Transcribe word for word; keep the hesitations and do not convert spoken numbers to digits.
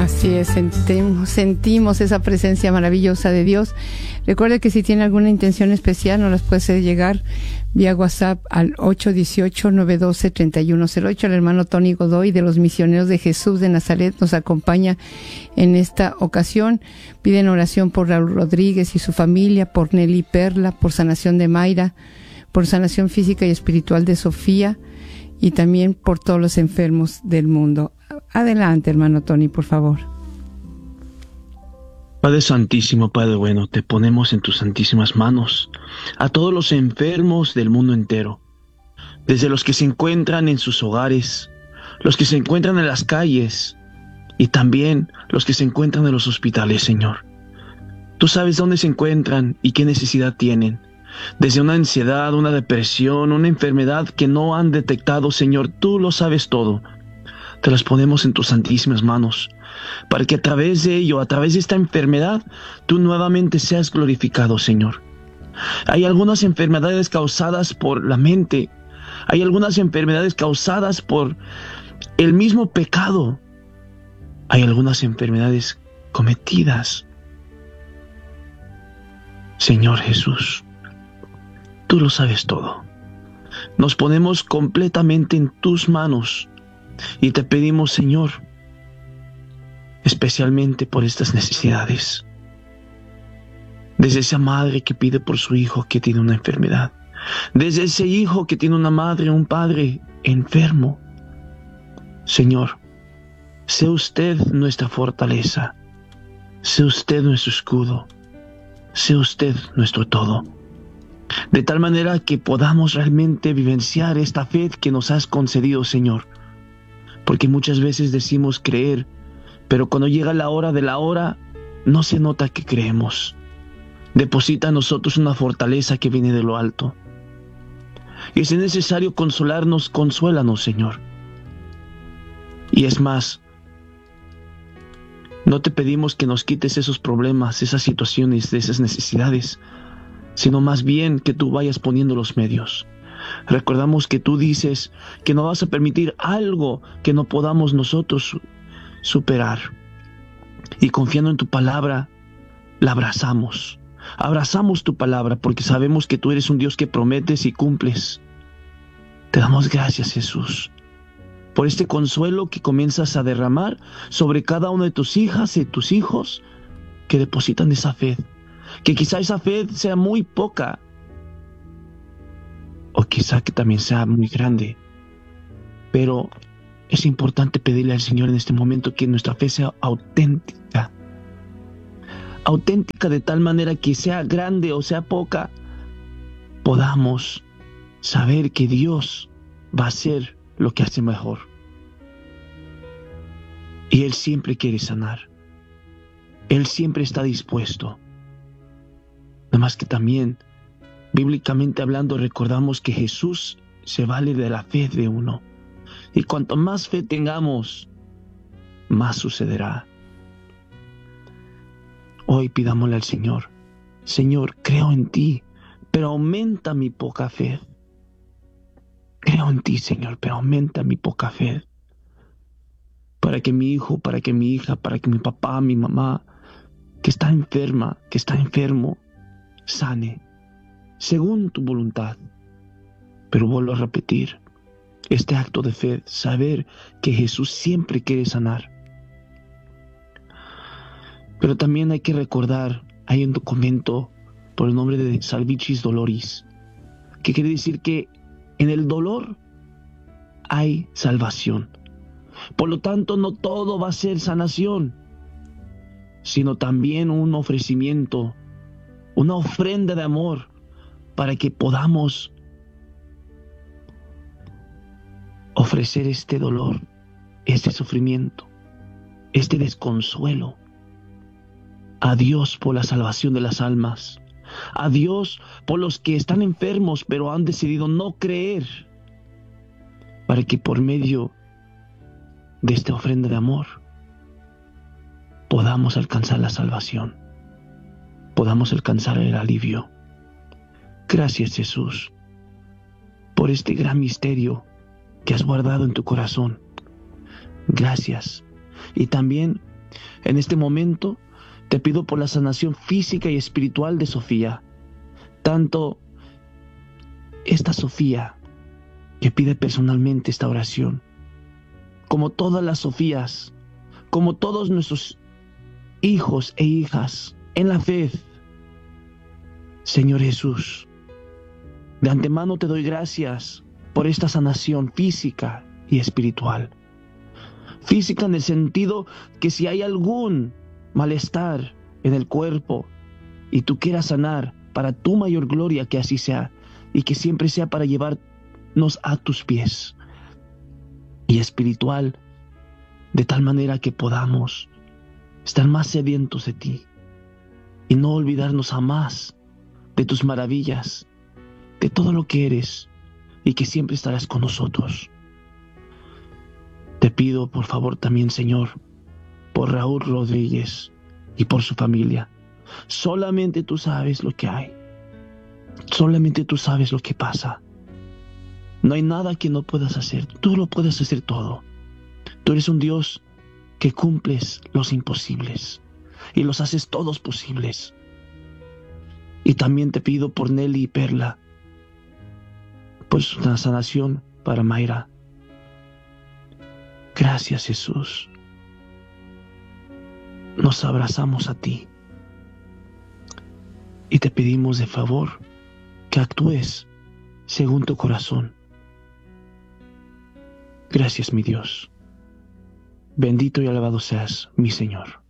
Así es, sentimos, sentimos esa presencia maravillosa de Dios. Recuerde que si tiene alguna intención especial, nos las puede hacer llegar vía WhatsApp al ocho uno ocho, nueve uno dos, tres uno cero ocho. El hermano Tony Godoy de los Misioneros de Jesús de Nazaret nos acompaña en esta ocasión. Piden oración por Raúl Rodríguez y su familia, por Nelly Perla, por sanación de Mayra, por sanación física y espiritual de Sofía y también por todos los enfermos del mundo. Adelante, hermano Tony, por favor. Padre Santísimo, Padre bueno, te ponemos en tus santísimas manos a todos los enfermos del mundo entero, desde los que se encuentran en sus hogares, los que se encuentran en las calles y también los que se encuentran en los hospitales, Señor. Tú sabes dónde se encuentran y qué necesidad tienen. Desde una ansiedad, una depresión, una enfermedad que no han detectado, Señor, tú lo sabes todo. Te las ponemos en tus santísimas manos, para que a través de ello, a través de esta enfermedad, tú nuevamente seas glorificado, Señor. Hay algunas enfermedades causadas por la mente, hay algunas enfermedades causadas por el mismo pecado, hay algunas enfermedades cometidas. Señor Jesús, tú lo sabes todo. Nos ponemos completamente en tus manos y te pedimos, Señor, especialmente por estas necesidades. Desde esa madre que pide por su hijo que tiene una enfermedad. Desde ese hijo que tiene una madre o un padre enfermo. Señor, sea usted nuestra fortaleza. Sea usted nuestro escudo. Sea usted nuestro todo. De tal manera que podamos realmente vivenciar esta fe que nos has concedido, Señor. Porque muchas veces decimos creer, pero cuando llega la hora de la hora, no se nota que creemos. Deposita en nosotros una fortaleza que viene de lo alto. Y si es necesario consolarnos, consuélanos, Señor. Y es más, no te pedimos que nos quites esos problemas, esas situaciones, esas necesidades, sino más bien que tú vayas poniendo los medios. Recordamos que tú dices que no vas a permitir algo que no podamos nosotros superar. Y confiando en tu palabra, la abrazamos. Abrazamos tu palabra porque sabemos que tú eres un Dios que prometes y cumples. Te damos gracias, Jesús, por este consuelo que comienzas a derramar sobre cada una de tus hijas y tus hijos que depositan esa fe. Que quizá esa fe sea muy poca, o quizá que también sea muy grande. Pero es importante pedirle al Señor en este momento que nuestra fe sea auténtica. Auténtica de tal manera que sea grande o sea poca, podamos saber que Dios va a hacer lo que hace mejor. Y Él siempre quiere sanar. Él siempre está dispuesto. Nada más que también, bíblicamente hablando, recordamos que Jesús se vale de la fe de uno. Y cuanto más fe tengamos, más sucederá. Hoy pidámosle al Señor: Señor, creo en ti, pero aumenta mi poca fe. Creo en ti, Señor, pero aumenta mi poca fe. Para que mi hijo, para que mi hija, para que mi papá, mi mamá, que está enferma, que está enfermo, sane, según tu voluntad. Pero vuelvo a repetir, este acto de fe, saber que Jesús siempre quiere sanar. Pero también hay que recordar, hay un documento por el nombre de Salvificis Doloris, que quiere decir que en el dolor hay salvación. Por lo tanto, no todo va a ser sanación, sino también un ofrecimiento, una ofrenda de amor para que podamos ofrecer este dolor, este sufrimiento, este desconsuelo a Dios por la salvación de las almas, a Dios por los que están enfermos pero han decidido no creer, para que por medio de esta ofrenda de amor podamos alcanzar la salvación, podamos alcanzar el alivio. Gracias, Jesús, por este gran misterio que has guardado en tu corazón. Gracias. Y también En este momento te pido por la sanación física y espiritual de Sofía. Tanto esta Sofía que pide personalmente esta oración, como todas las Sofías, como todos nuestros hijos e hijas en la fe. Señor Jesús, de antemano te doy gracias por esta sanación física y espiritual. Física en el sentido que si hay algún malestar en el cuerpo y tú quieras sanar para tu mayor gloria, que así sea, y que siempre sea para llevarnos a tus pies. Y espiritual, de tal manera que podamos estar más sedientos de ti y no olvidarnos jamás de tus maravillas, de todo lo que eres y que siempre estarás con nosotros. Te pido por favor también, Señor, por Raúl Rodríguez y por su familia. Solamente tú sabes lo que hay. Solamente tú sabes lo que pasa. No hay nada que no puedas hacer. Tú lo puedes hacer todo. Tú eres un Dios que cumples los imposibles y los haces todos posibles. Y también te pido por Nelly y Perla, por la sanación para Mayra. Gracias, Jesús. Nos abrazamos a ti y te pedimos de favor que actúes según tu corazón. Gracias, mi Dios. Bendito y alabado seas, mi Señor.